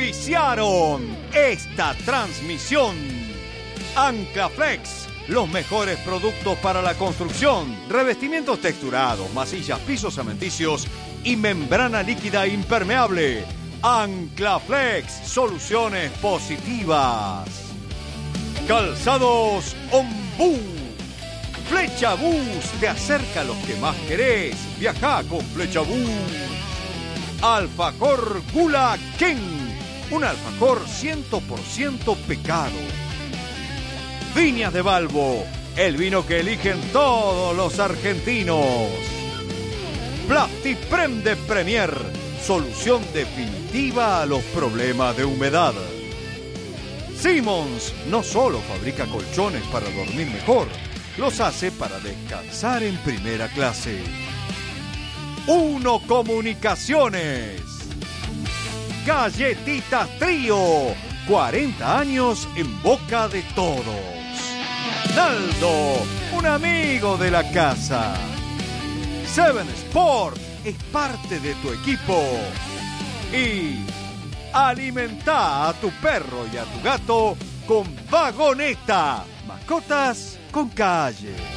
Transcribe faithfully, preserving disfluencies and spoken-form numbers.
auspiciaron esta transmisión. Anclaflex, los mejores productos para la construcción, revestimientos texturados, masillas, pisos cementicios y membrana líquida impermeable. Anclaflex, soluciones positivas. Calzados Ombú. Flecha Bus te acerca a los que más querés. Viajá con Flecha Bus. Alfajor Gula Ken, un alfajor cien por ciento pecado. Viñas de Balbo, el vino que eligen todos los argentinos. Plastiprem de Premier, solución definitiva a los problemas de humedad. Simmons no solo fabrica colchones para dormir mejor, los hace para descansar en primera clase. Uno Comunicaciones. Galletitas Trío, cuarenta años en boca de todos. Naldo, un amigo de la casa. Seven Sport es parte de tu equipo. Y alimenta a tu perro y a tu gato con Vagoneta. Mascotas con calle.